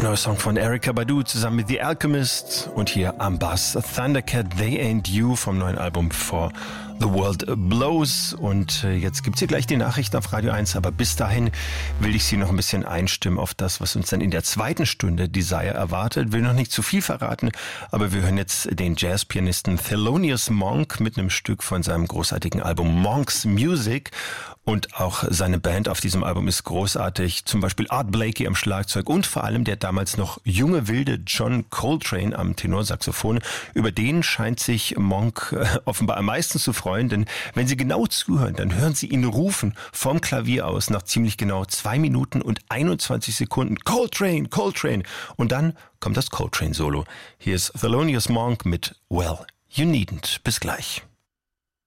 Neuer Song von Erykah Badu zusammen mit The Alchemist und hier am Bass Thundercat, They Ain't You vom neuen Album For The World Blows. Und jetzt gibt's hier gleich die Nachrichten auf Radio 1, aber bis dahin will ich Sie noch ein bisschen einstimmen auf das, was uns dann in der zweiten Stunde Desire erwartet. Will noch nicht zu viel verraten, aber wir hören jetzt den Jazzpianisten Thelonious Monk mit einem Stück von seinem großartigen Album Monk's Music. Und auch seine Band auf diesem Album ist großartig. Zum Beispiel Art Blakey am Schlagzeug und vor allem der damals noch junge, wilde John Coltrane am Tenorsaxophon. Über den scheint sich Monk offenbar am meisten zu freuen, denn wenn Sie genau zuhören, dann hören Sie ihn rufen vom Klavier aus nach ziemlich genau 2 Minuten und 21 Sekunden. Coltrane, Coltrane. Und dann kommt das Coltrane-Solo. Hier ist Thelonious Monk mit Well, You Needn't. Bis gleich.